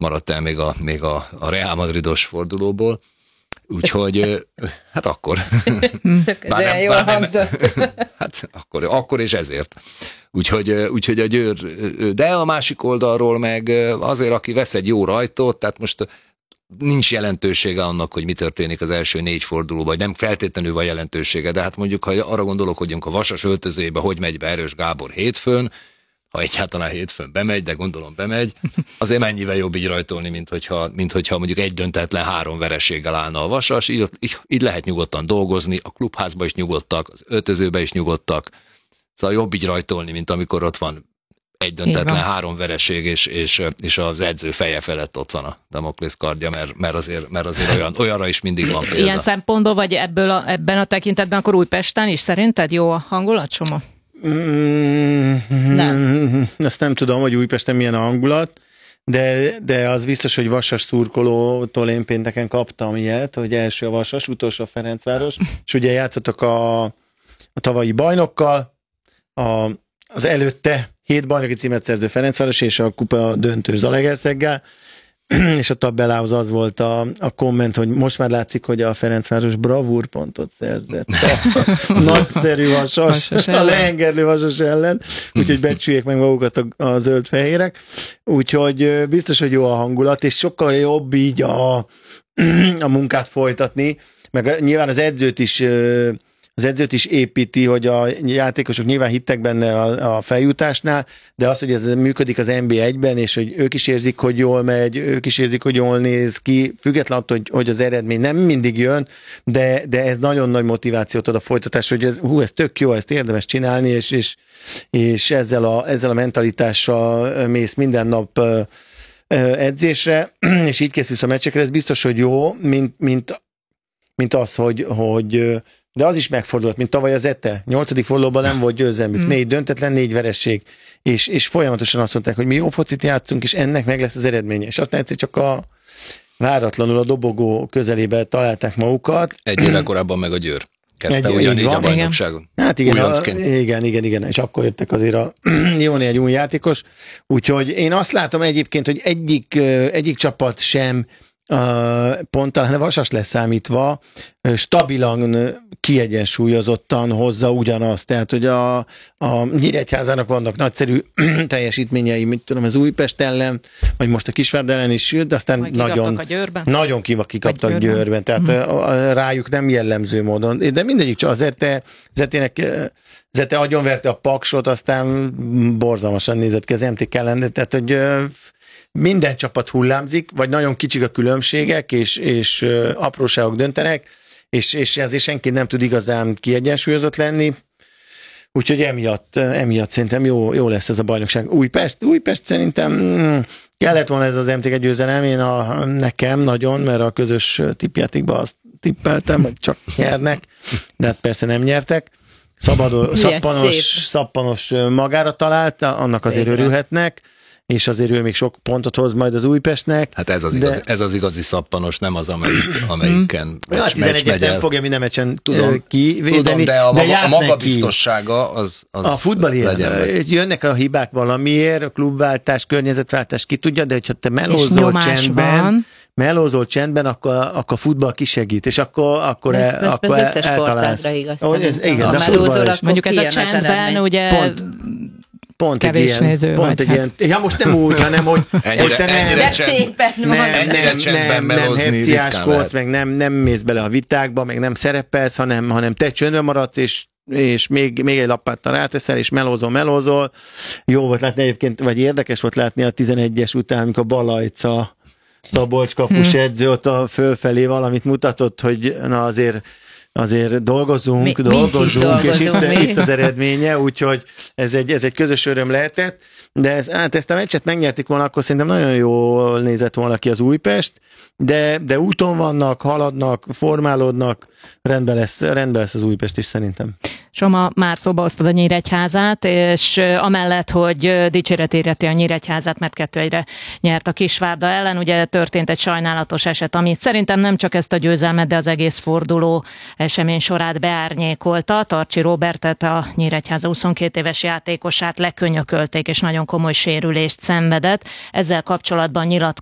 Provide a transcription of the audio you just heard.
maradt el még a Real Madridos fordulóból. Úgyhogy, hát akkor. Bár jól hangzott. Hát akkor és ezért. Úgyhogy a Győr, de a másik oldalról meg azért, aki vesz egy jó rajtot, tehát most nincs jelentősége annak, hogy mi történik az első 4 fordulóban, vagy nem feltétlenül van jelentősége, de hát mondjuk, ha arra gondolok, hogy a Vasas öltözőjébe hogy megy be Erős Gábor hétfőn, ha egyáltalán hétfőn bemegy, de gondolom bemegy, azért mennyivel jobb így rajtolni, mint hogyha mondjuk egy döntetlen 3 vereséggel állna a Vasas, így lehet nyugodtan dolgozni, a klubházba is nyugodtak, az öltözőbe is nyugodtak, szóval jobb így rajtolni, mint amikor ott van egy döntetlen 3 vereség, és az edző feje felett ott van a Damoklész kardja, mert azért olyanra is mindig van példa. Ilyen szempontból, vagy ebben a tekintetben akkor Újpesten is szerinted jó a hangulat, Soma? Nem. Ezt nem tudom, hogy Újpesten milyen a hangulat, de az biztos, hogy Vasas szurkolótól én pénteken kaptam ilyet, hogy első a Vasas, utolsó a Ferencváros, és ugye játszottak a tavalyi bajnokkal, az előtte 7 bajnoki címet szerző Ferencváros és a kupa döntő Zalaegerszeggel, és a tabellához az volt a komment, hogy most már látszik, hogy a Ferencváros bravúrpontot szerzett. A nagyszerű Vasas, a lehengerlő Vasas ellen, úgyhogy becsüljék meg magukat a zöld-fehérek. Úgyhogy biztos, hogy jó a hangulat, és sokkal jobb így a munkát folytatni, meg nyilván az edzőt is építi, hogy a játékosok nyilván hittek benne a feljutásnál, de az, hogy ez működik az NB1-ben, és hogy ők is érzik, hogy jól megy, ők is érzik, hogy jól néz ki, függetlenül attól, hogy az eredmény nem mindig jön, de ez nagyon nagy motivációt ad a folytatásra, hogy ez tök jó, ezt érdemes csinálni, és ezzel a mentalitással mész minden nap edzésre, és így készülsz a meccsekre, ez biztos, hogy jó, mint az, hogy de az is megfordult, mint tavaly az ETE. 8. fordulóban nem volt győzelmük. 4 döntetlen, 4 veresség. És folyamatosan azt mondták, hogy mi jó focit játszunk, és ennek meg lesz az eredménye. És aztán egyszer csak váratlanul a dobogó közelébe találták magukat. Egy éve korábban meg a Győr kezdte ugyanígy a bajnokságon. Hát igen. És akkor jöttek azért a jó egy új játékos. Úgyhogy én azt látom egyébként, hogy egyik csapat sem pont talán a Vasas leszámítva stabilan, kiegyensúlyozottan hozza ugyanazt. Tehát, hogy a Nyíregyházának vannak nagyszerű teljesítményei, mint tudom, az Újpest ellen, vagy most a Kisvárd ellen is, de aztán nagyon kikaptak Győrben. Tehát rájuk nem jellemző módon. De mindegyik csak az Zete agyonverte a Paksot, aztán borzalmasan nézett ki az MTK ellen. Tehát, hogy minden csapat hullámzik, vagy nagyon kicsik a különbségek, és apróságok döntenek, és ezért senki nem tud igazán kiegyensúlyozott lenni. Úgyhogy emiatt szerintem jó lesz ez a bajnokság. Újpest szerintem kellett volna ez az MTK győzelem, nekem nagyon, mert a közös tippjátékban azt tippeltem, hogy csak nyernek, de hát persze nem nyertek. Szappanos magára talált, annak azért örülhetnek, és azért ő még sok pontot hoz majd az Újpestnek. Hát ez az igazi szappanos, nem az, amelyiken a 11-es nem fogja minden meccsen kivédeni. Tudom, de a magabiztossága az a futball ilyen. Jönnek a hibák valamiért, a klubváltás, környezetváltás, ki tudja, de hogyha te melózol csendben, akkor a futball kisegít, és akkor eltalálsz. Igen, mondjuk ez a csendben, ugye... Pont egy ilyen, ja most nem úgy, hanem hogy nem hepciáskodsz, meg nem mész bele a vitákba, meg nem szerepelsz, hanem te csöndben maradsz, és még egy lappáttal ráteszel, és melózol. Jó volt látni egyébként, vagy érdekes volt látni a 11-es után, amikor Balajca Szabolcs kapus edző ott a fölfelé valamit mutatott, hogy na azért dolgozunk, és itt az eredménye, úgyhogy ez egy közös öröm lehetett, de ezt a meccset megnyerték volna, akkor szerintem nagyon jól nézett volna ki az Újpest, de úton vannak, haladnak, formálódnak, rendben lesz az Újpest is szerintem. Soma, már szóba hoztad a Nyíregyházát, és amellett, hogy dicséret érheti a Nyíregyházát, mert 2-1-re nyert a Kisvárda ellen, ugye történt egy sajnálatos eset, ami szerintem nem csak ezt a győzelmet, de az egész forduló esemény sorát beárnyékolta. Tarcsi Róbertet, a Nyíregyháza 22 éves játékosát lekönyökölték, és nagyon komoly sérülést szenvedett. Ezzel kapcsolatban